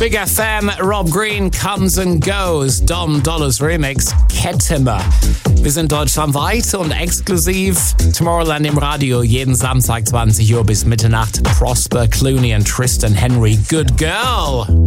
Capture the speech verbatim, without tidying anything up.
Big F M, Rob Green, Comes and Goes, Dom Dollars Remix, Kettimer. Wir sind deutschlandweit und exklusiv Tomorrowland im Radio, jeden Samstag zwanzig Uhr bis Mitternacht. Prosper Clooney und Tristan Henry, Good Girl.